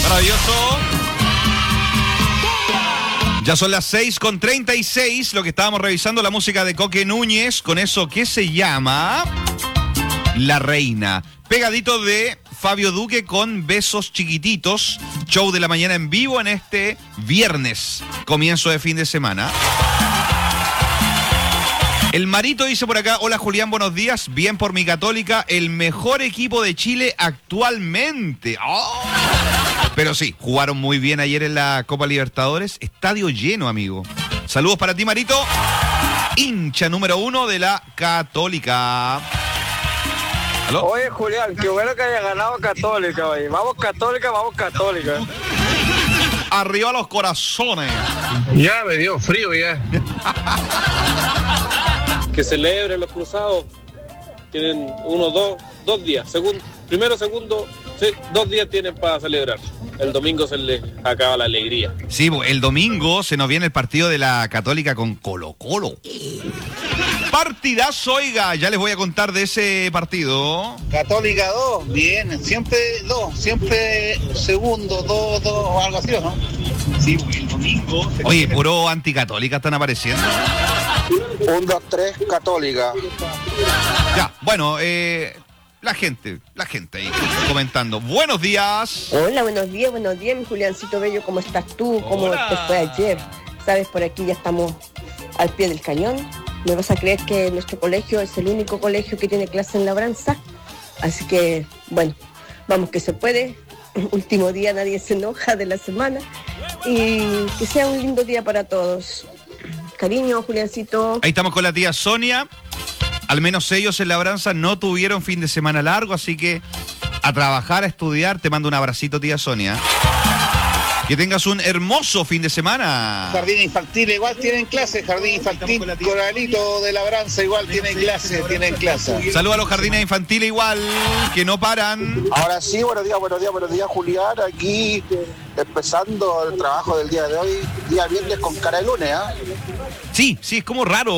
Maravilloso. Ya son las 6:36, lo que estábamos revisando, la música de Coque Núñez, con eso que se llama La Reina. Pegadito de Fabio Duque con Besos Chiquititos, show de la mañana en vivo en este viernes, comienzo de fin de semana. El Marito dice por acá, hola Julián, buenos días, bien por mi Católica, el mejor equipo de Chile actualmente. ¡Oh! Pero sí, jugaron muy bien ayer en la Copa Libertadores, estadio lleno, amigo. Saludos para ti, Marito, hincha número 1 de la Católica. ¿Aló? Oye, Julián, qué bueno que haya ganado Católica hoy. Vamos Católica, vamos Católica. Arriba los corazones. Ya me dio frío ya. Que celebren los cruzados. Tienen dos días. Primero, segundo, sí, 2 días tienen para celebrar. El domingo se les acaba la alegría. Sí, el domingo se nos viene el partido de la Católica con Colo-Colo. Partidazo, oiga, ya les voy a contar de ese partido. Católica 2, bien, siempre 2, siempre segundo, 2, o algo así, ¿no? Sí, el domingo. Oye, puro anticatólica están apareciendo. 1, 2, 3, Católica. Ya, bueno, la gente ahí comentando. Buenos días. Hola, buenos días, mi Juliancito Bello, ¿cómo estás tú? ¿Cómo te fue ayer? Sabes, por aquí ya estamos al pie del cañón. ¿Me vas a creer que nuestro colegio es el único colegio que tiene clase en labranza? Así que, bueno, vamos que se puede. Último día, nadie se enoja de la semana. Y que sea un lindo día para todos. Cariño, Juliancito. Ahí estamos con la tía Sonia. Al menos ellos en labranza no tuvieron fin de semana largo, así que a trabajar, a estudiar. Te mando un abracito, tía Sonia. Que tengas un hermoso fin de semana. Jardín infantil igual tienen clase, jardín infantil, Coralito de Labranza igual tienen clase. Saludos a los jardines infantiles igual, que no paran. Ahora sí, buenos días, Julián, aquí empezando el trabajo del día de hoy, día viernes con cara de lunes, ¿ah? Sí, es como raro.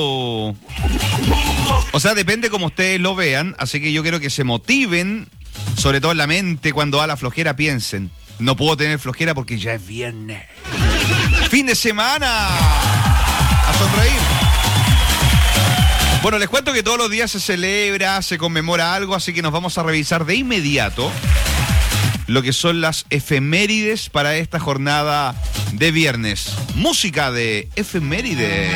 O sea, depende como ustedes lo vean, así que yo quiero que se motiven, sobre todo en la mente, cuando a la flojera piensen. No puedo tener flojera porque ya es viernes. ¡Fin de semana! ¡A sonreír! Bueno, les cuento que todos los días se celebra, se conmemora algo, así que nos vamos a revisar de inmediato lo que son las efemérides para esta jornada de viernes. Música de efemérides.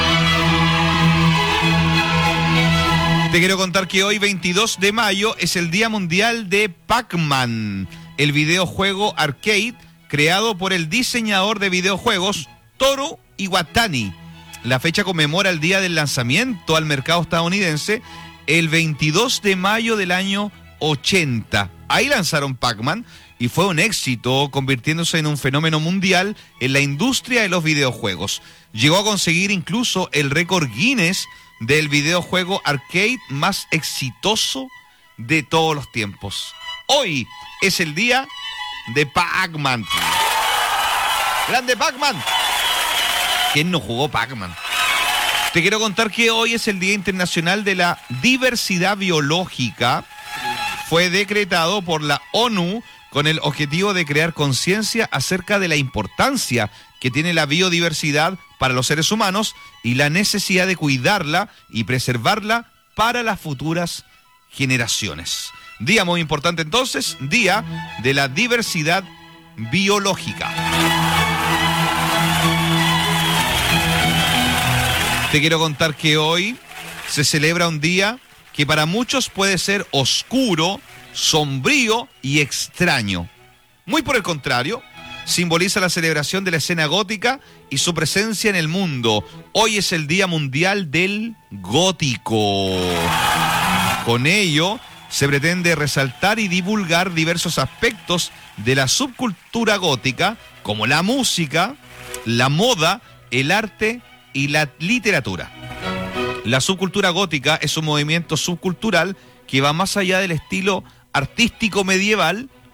Te quiero contar que hoy, 22 de mayo, es el Día Mundial de Pac-Man, el videojuego arcade creado por el diseñador de videojuegos Toru Iwatani. La fecha conmemora el día del lanzamiento al mercado estadounidense el 22 de mayo del año 80. Ahí lanzaron Pac-Man y fue un éxito, convirtiéndose en un fenómeno mundial en la industria de los videojuegos. Llegó a conseguir incluso el récord Guinness del videojuego arcade más exitoso de todos los tiempos. Hoy es el día de Pac-Man. ¡Grande Pac-Man! ¿Quién no jugó Pac-Man? Te quiero contar que hoy es el Día Internacional de la Diversidad Biológica. Fue decretado por la ONU con el objetivo de crear conciencia acerca de la importancia que tiene la biodiversidad para los seres humanos y la necesidad de cuidarla y preservarla para las futuras generaciones. Día muy importante entonces, Día de la Diversidad Biológica. Te quiero contar que hoy se celebra un día que para muchos puede ser oscuro, sombrío y extraño. Muy por el contrario, simboliza la celebración de la escena gótica y su presencia en el mundo. Hoy es el Día Mundial del Gótico. Con ello se pretende resaltar y divulgar diversos aspectos de la subcultura gótica, como la música, la moda, el arte y la literatura. La subcultura gótica es un movimiento subcultural que va más allá del estilo artístico medieval